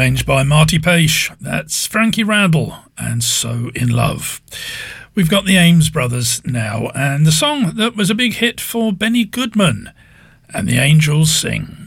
arranged by Marty Page. That's Frankie Randall and So In Love. We've got the Ames Brothers now, and the song that was a big hit for Benny Goodman, And the Angels Sing.